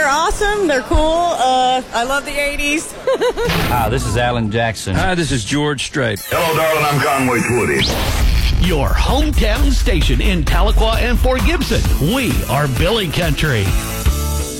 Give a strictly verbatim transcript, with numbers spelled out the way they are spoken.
they're awesome. They're cool. Uh, I love the eighties. Hi, this is Alan Jackson. Hi, this is George Strait. Hello, darling. I'm Conway Twitty. Your hometown station in Tahlequah and Fort Gibson. We are Billy Country.